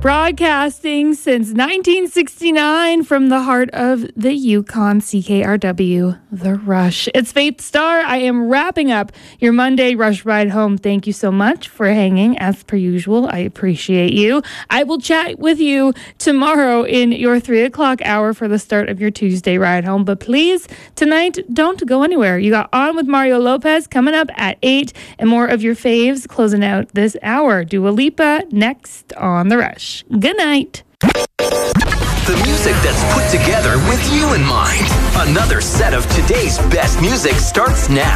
Broadcasting since 1969 from the heart of the Yukon, CKRW, The Rush. It's Faith Star. I am wrapping up your Monday Rush Ride Home. Thank you so much for hanging, as per usual. I appreciate you. I will chat with you tomorrow in your 3 o'clock hour for the start of your Tuesday ride home. But please, tonight, don't go anywhere. You got On with Mario Lopez coming up at 8, and more of your faves closing out this hour. Dua Lipa next on The Rush. Good night. The music that's put together with you in mind. Another set of today's best music starts now.